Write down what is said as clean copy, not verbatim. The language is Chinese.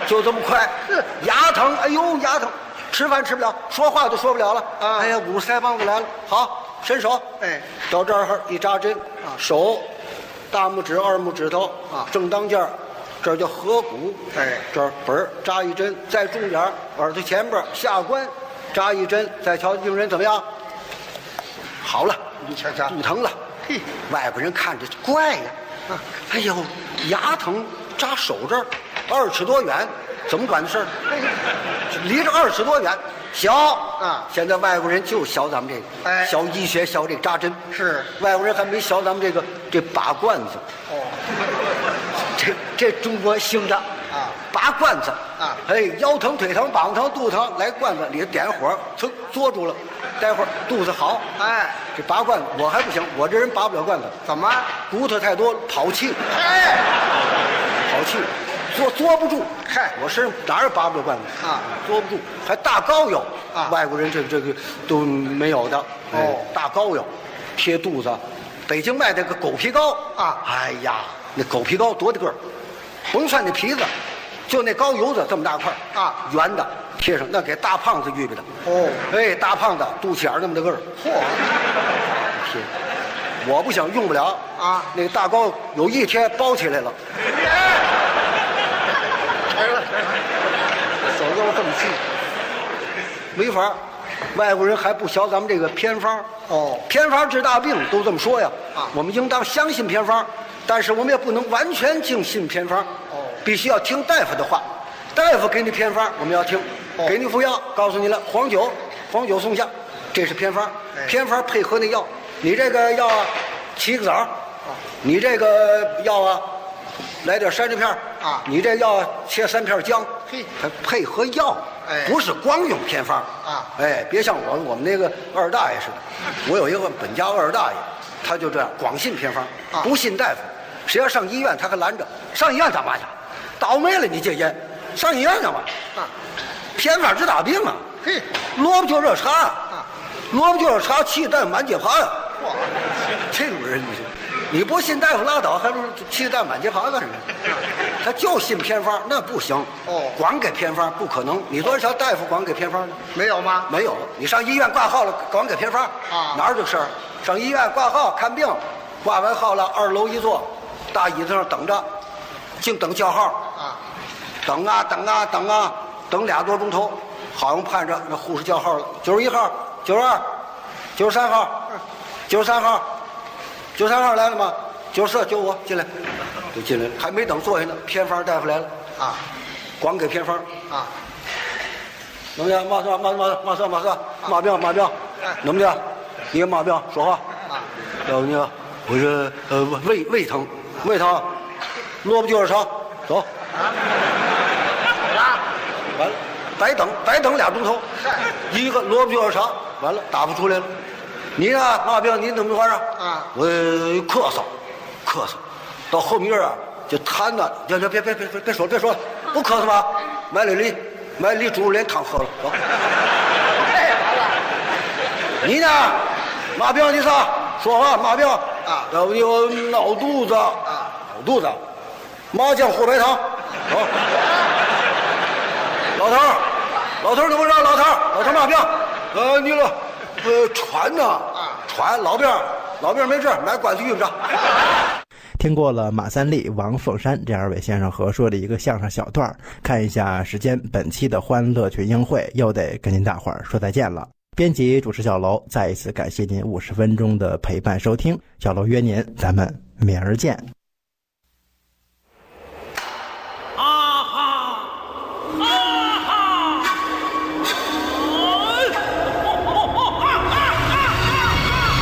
就这么快，牙疼，哎呦牙疼，吃饭吃不了，说话都说不了了。哎呀，捂腮帮子来了，好，伸手， 哎， 到这儿一扎针，手，大拇指、二拇指头正当间儿，这叫合谷， 哎， 这儿本儿扎一针，在中间耳朵前边下关扎一针，再瞧病人怎么样？好了， 你瞧瞧， 不疼了。 嘿， 外国人看着怪呀，哎呦，牙疼扎手这儿，2尺多远，怎么管的事儿？离着2尺多远，小啊！ 现在外国人就学咱们这个， 哎， 学医学，学这个扎针。 是， 外国人还没学咱们这拔罐子。 哦， 这中国兴的啊， 拔罐子啊， 哎，腰疼、腿疼、膀疼、肚子疼，来罐子里点火，噌嘬住了，待会儿肚子好。 哎， 这拔罐子我还不行，我这人拔不了罐子， 怎么？ 骨头太多，跑气。 哎， 跑气，嘬不住。 嗨， 我身上哪儿拔不了罐子啊？ 嘬不住，还大膏药啊， 外国人这个都没有的。 哦， 大膏药，贴肚子。北京卖那个狗皮膏啊， 哎呀，那狗皮膏多大个儿，甭算那皮子，就那膏油子这么大块啊， 圆的贴上，那给大胖子预备的。 哦， 哎，大胖子肚脐眼那么大个儿， 嚯， 贴。我不想用不了啊， 那个大膏有一天包起来了。手都这么细，没法。外国人还不学咱们这个偏方哦， 偏方治大病都这么说呀。 啊， 我们应当相信偏方，但是我们也不能完全尽信偏方。 哦， 必须要听大夫的话，大夫给你偏方我们要听，给你服药，告诉你了黄酒送下，这是偏方。偏方配合那药，你这个药啊7个枣，你这个药啊来点山楂片啊， 你这药切3片姜， 嘿， 它配合药，不是光用偏方啊。 哎，别像我们那个二大爷似的，我有一个本家二大爷，他就这样光信偏方，不信大夫。谁要上医院，他还拦着。上医院干嘛去？倒霉了，你戒烟，上医院干嘛？偏方治大病啊！ 嘿， 萝卜就热茶萝卜就热茶，气蛋满街爬呀！ 哇， 这种人你不信大夫拉倒，还不是气蛋满街爬干什么？他就信偏方，那不行。 哦， 光给偏方不可能。你多少大夫光给偏方呢？ 没有吗？ 没有。你上医院挂号了，光给偏方啊？ 哪有这事儿？上医院挂号看病，挂完号了，2楼一坐，大椅子上等着，净等叫号啊， 等啊等啊等啊，等2多钟头，好像盼着那护士叫号了，91号、92、93号、93号。93号来了吗？94、95进来，就进来了，还没等坐下呢，偏方大夫来了啊， 光给偏方啊， 怎么的？马病，怎么的？你有毛病，说话啊。 要不你，我这胃疼，萝卜就热茶，走。完了，白等2钟头，一个萝卜就热茶，完了打不出来了。你呢？毛病？你怎么回事啊？ 我咳嗽，到后面啊就痰呢，别说了，不咳嗽吧？买梨猪肉连汤喝了，走。你呢？毛病？你啥？说话，毛病啊？ 要不你我闹肚子啊？ 闹肚子，麻酱和白糖，走。老头怎么着？老头毛病？你了。喘呢喘，老病没治，买关子预备着。 听过了马三立、王凤山这2位先生合说的一个相声小段，看一下时间，本期的欢乐群英会又得跟您大伙儿说再见了。编辑主持小楼，再一次感谢您50分钟的陪伴收听，小楼约您，咱们明儿见。